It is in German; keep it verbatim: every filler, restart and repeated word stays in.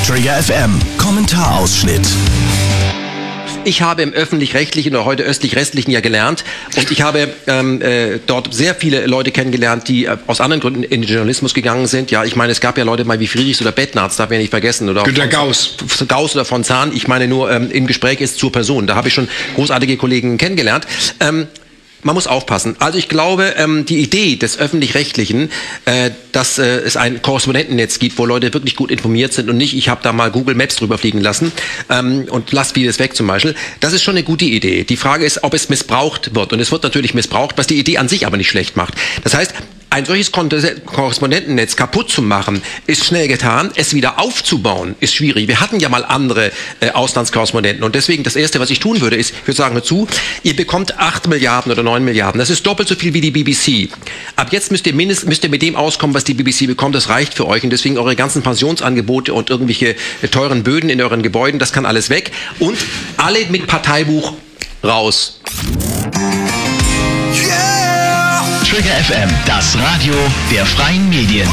Trigger F M, Kommentarausschnitt. Ich habe im öffentlich-rechtlichen oder heute östlich-restlichen ja gelernt und ich habe ähm, äh, dort sehr viele Leute kennengelernt, die äh, aus anderen Gründen in den Journalismus gegangen sind. Ja, ich meine, es gab ja Leute mal wie Friedrichs oder Bettnarz, darf man ja nicht vergessen. Oder Günter Gauss. Gauss oder von Zahn. Ich meine nur, ähm, im Gespräch ist zur Person. Da habe ich schon großartige Kollegen kennengelernt. Ähm, Man muss aufpassen. Also ich glaube, ähm, die Idee des Öffentlich-Rechtlichen, äh, dass äh, es ein Korrespondentennetz gibt, wo Leute wirklich gut informiert sind und nicht, ich habe da mal Google Maps drüber fliegen lassen ähm, und lass vieles weg zum Beispiel, das ist schon eine gute Idee. Die Frage ist, ob es missbraucht wird. Und es wird natürlich missbraucht, was die Idee an sich aber nicht schlecht macht. Das heißt, ein solches Korrespondentennetz kaputt zu machen, ist schnell getan. Es wieder aufzubauen, ist schwierig. Wir hatten ja mal andere äh, Auslandskorrespondenten. Und deswegen das Erste, was ich tun würde, ist, ich würde sagen, hör zu, ihr bekommt acht Milliarden oder neun Milliarden. Das ist doppelt so viel wie die B B C. Ab jetzt müsst ihr, mindestens, müsst ihr mit dem auskommen, was die B B C bekommt. Das reicht für euch. Und deswegen eure ganzen Pensionsangebote und irgendwelche äh, teuren Böden in euren Gebäuden, das kann alles weg. Und alle mit Parteibuch raus. Trigger F M, das Radio der freien Medien.